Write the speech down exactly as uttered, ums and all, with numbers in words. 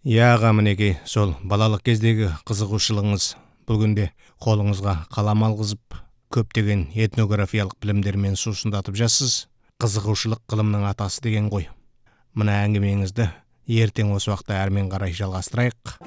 Иә аға, мінекей сол балалық кездегі қызығушылығыңыз бұл күнде қолыңызға қалам алғызып, көптеген этнографиялық білімдермен сусындатып жассыз. Қызығушылық ғылымның атасы деген ғой. Мына әңгімеңізді ертең осы уақытта әрмен қарай жалғастырайық.